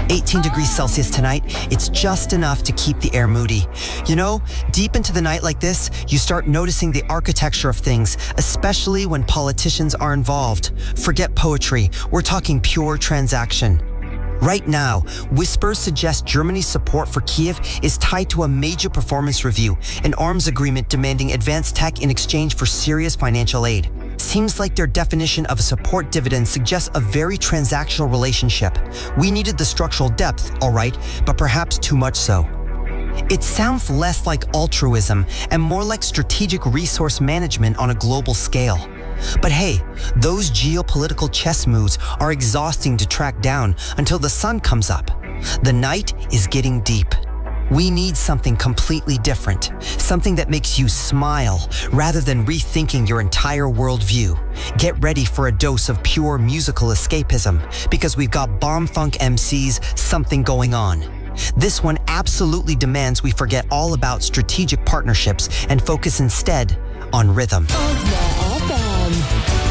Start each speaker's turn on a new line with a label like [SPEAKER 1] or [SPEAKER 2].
[SPEAKER 1] 18 degrees Celsius tonight, it's just enough to keep the air moody. You know, deep into the night like this, you start noticing the architecture of things, especially when politicians are involved. Forget poetry, we're talking pure transaction. Right now, whispers suggest Germany's support for Kiev is tied to a major performance review, an arms agreement demanding advanced tech in exchange for serious financial aid. Seems like their definition of a support dividend suggests a very transactional relationship. We needed the structural depth, all right, but perhaps too much so. It sounds less like altruism and more like strategic resource management on a global scale. But hey, those geopolitical chess moves are exhausting to track down until the sun comes up. The night is getting deep. We need something completely different, something that makes you smile rather than rethinking your entire worldview. Get ready for a dose of pure musical escapism, because we've got bomb funk MCs, something going on. This one absolutely demands we forget all about strategic partnerships and focus instead on rhythm.